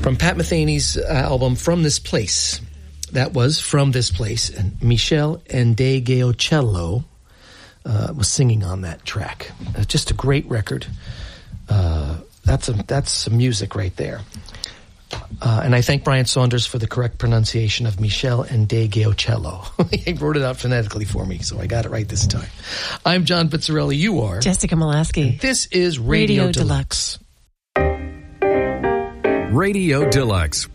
From Pat Metheny's album From This Place. That was From This Place. And Michel Ndegeocello was singing on that track. Just a great record. That's some music right there. And I thank Brian Saunders for the correct pronunciation of Michel Ndegeocello. He wrote it out phonetically for me, so I got it right this time. I'm John Pizzarelli. You are Jessica Molaski. And this is Radio Deluxe. Radio Deluxe